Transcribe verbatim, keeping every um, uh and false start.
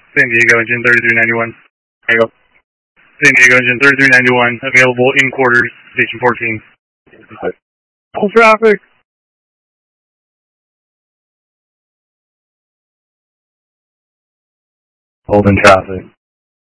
San Diego engine thirty-three ninety-one. There you go. San Diego engine thirty-three ninety-one, available in quarters, station fourteen. Full traffic. Holding traffic.